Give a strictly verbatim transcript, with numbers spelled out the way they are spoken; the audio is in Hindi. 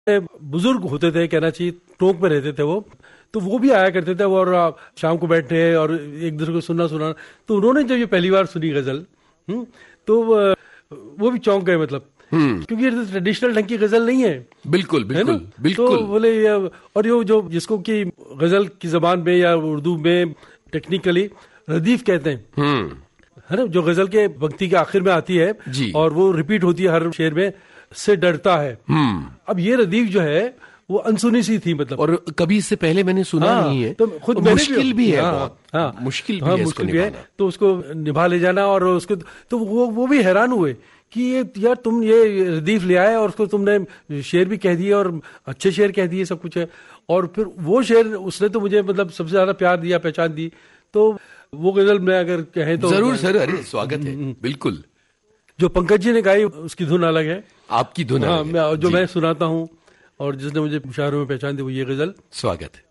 बुजुर्ग होते थे, कहना चाहिए टोंक पे रहते थे वो, तो वो भी आया करते थे और शाम को बैठे और एक दूसरे को सुनना सुना। तो उन्होंने जब ये पहली बार सुनी गजल, तो वो भी चौंक गए, मतलब क्योंकि ये ट्रेडिशनल ढंग की गजल नहीं है। बिल्कुल बिल्कुल बिल्कुल। तो बोले, और ये जो जिसको कि गजल की जबान में या उर्दू में टेक्निकली रदीफ कहते हैं, है ना, जो गजल के पंक्ति के आखिर में आती है जी। और वो रिपीट होती है हर शेर में, से डरता है। अब ये रदीफ जो है वो अनसुनी सी थी, मतलब, और कभी इससे पहले मैंने सुना हाँ, नहीं है, तो खुद तो मुश्किल भी, भी है, हाँ, बहुत हाँ, मुश्किल भी हाँ, है, मुश्किल भी है, तो उसको निभा ले जाना। और उसको तो वो वो भी हैरान हुए कि ये यार तुम ये रदीफ ले आए और उसको तुमने शेर भी कह दिए और अच्छे शेर कह दिए, सब कुछ है। और फिर वो शेर उसने तो मुझे मतलब सबसे ज्यादा प्यार दिया, पहचान दी। तो वो गजल में अगर कहें तो जरूर सर, अरे स्वागत है। बिल्कुल, जो पंकज जी ने गाई उसकी धुन अलग है, आपकी धुन हाँ, अलग है, जो मैं सुनाता हूँ और जिसने मुझे मुशायरों में पहचान दी वो ये गजल। स्वागत है।